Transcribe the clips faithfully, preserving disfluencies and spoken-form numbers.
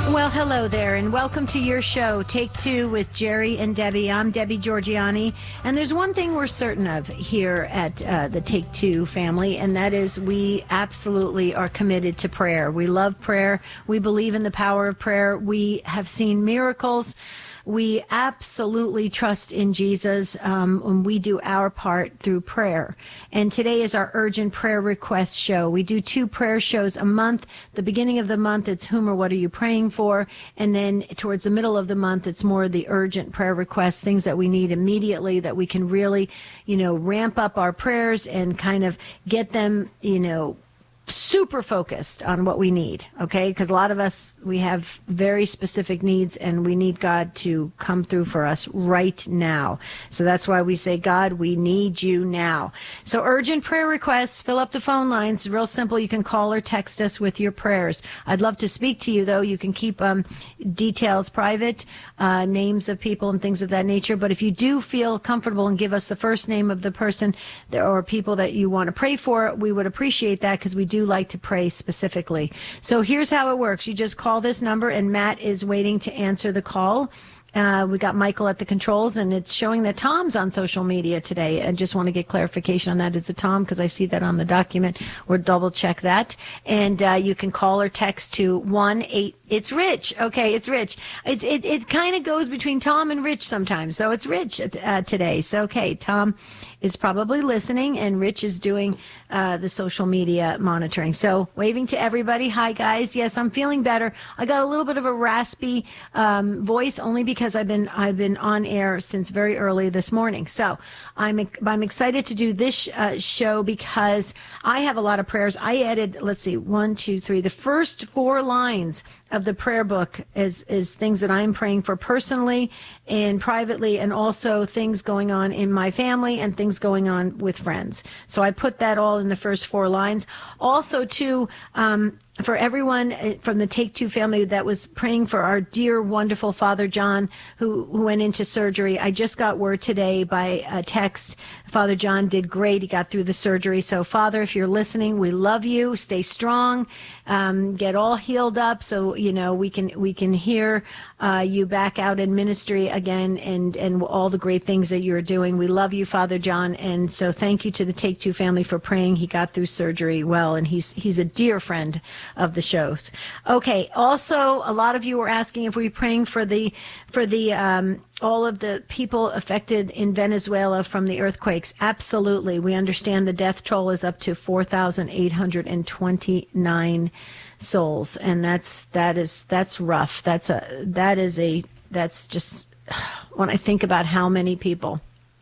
Well, hello there, and welcome to your show, Take Two with Jerry and Debbie. I'm Debbie Georgianni, and there's one thing we're certain of here at uh, the Take Two family, and that is we absolutely are committed to prayer. We love prayer. We believe in the power of prayer. We have seen miracles. We absolutely trust in Jesus um, when we do our part through prayer. And today is our urgent prayer request show. We do two prayer shows a month. The beginning of the month, it's whom or what are you praying for? And then towards the middle of the month, it's more the urgent prayer requests, things that we need immediately that we can really, you know, ramp up our prayers and kind of get them, you know, super focused on what we need, okay? Because a lot of us, we have very specific needs, and we need God to come through for us right now. So that's why we say, God, we need you now. So urgent prayer requests, fill up the phone lines. Real simple. You can call or text us with your prayers. I'd love to speak to you, though. You can keep um, details private, uh, names of people and things of that nature. But if you do feel comfortable and give us the first name of the person or people that you want to pray for, we would appreciate that, because we do do like to pray specifically. So here's how it works. You just call this number, and Matt is waiting to answer the call. Uh, we got Michael at the controls, and it's showing that Tom's on social media today. I just want to get clarification on that. Is it Tom? Because I see that on the document. We'll double check that. And uh, you can call or text to one eight. It's Rich. Okay, it's Rich. It's it it kind of goes between Tom and Rich sometimes. So it's Rich uh, today. So okay, Tom is probably listening, and Rich is doing uh, the social media monitoring. So waving to everybody. Hi guys. Yes, I'm feeling better. I got a little bit of a raspy um, voice, only because I've been I've been on air since very early this morning. So I'm I'm excited to do this uh, show because I have a lot of prayers. I added, let's see, one, two, three. The first four lines of the prayer book is is things that I'm praying for personally and privately, and also things going on in my family and things going on with friends. So I put that all in the first four lines. Also, too, um, for everyone from the Take Two family that was praying for our dear, wonderful Father John, who, who went into surgery. I just got word today by a text. Father John did great. He got through the surgery. So, Father, if you're listening, we love you. Stay strong. Um, get all healed up so, you know, we can we can hear uh, you back out in ministry again, and, and all the great things that you're doing. We love you, Father John. And so thank you to the Take Two family for praying. He got through surgery well, and he's he's a dear friend of the shows. Okay. Also, a lot of you were asking if we were praying for the for the um, all of the people affected in Venezuela from the earthquakes. Absolutely. We understand the death toll is up to four thousand eight hundred twenty-nine souls, and that's that is that's rough. That's a that is a that's just when I think about how many people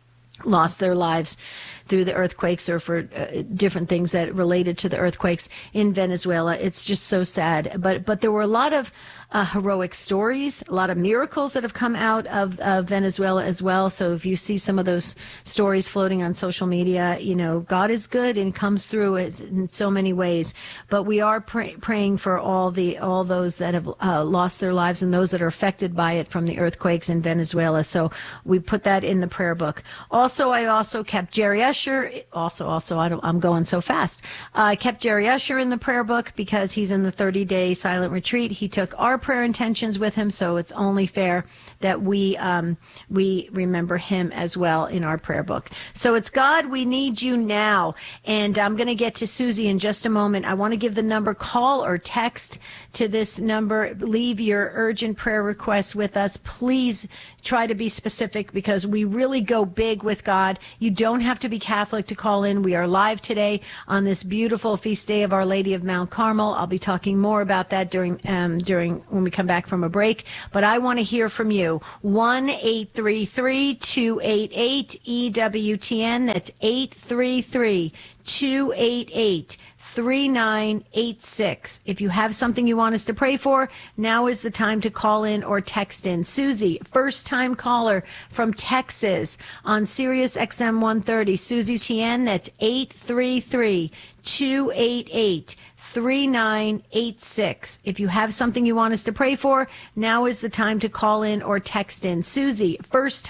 lost their lives through the earthquakes or for uh, different things that related to the earthquakes in Venezuela. It's just so sad. But but there were a lot of uh, heroic stories, a lot of miracles that have come out of uh, Venezuela as well. So if you see some of those stories floating on social media, you know, God is good and comes through in so many ways. But we are pray- praying for all the all those that have uh, lost their lives and those that are affected by it from the earthquakes in Venezuela. So we put that in the prayer book. Also, I also kept Jerry Usher. Also, also, I don't, I'm going so fast. Uh, I kept Jerry Usher in the prayer book because he's in the thirty-day silent retreat. He took our prayer intentions with him, so it's only fair that we um, we remember him as well in our prayer book. So it's God, we need you now. And I'm going to get to Susie in just a moment. I want to give the number. Call or text to this number. Leave your urgent prayer requests with us. Please try to be specific, because we really go big with God. You don't have to be Catholic to call in. We are live today on this beautiful feast day of Our Lady of Mount Carmel. I'll be talking more about that during um, during when we come back from a break. But I want to hear from you. one eight three three two eight eight E W T N. That's eight three three two eight eight three nine eight six. If you have something you want us to pray for, now is the time to call in or text in. Susie, first time caller from Texas on Sirius X M one thirty. Susie T N, that's eight three three two eight eight three nine eight six. If you have something you want us to pray for, now is the time to call in or text in. Susie, first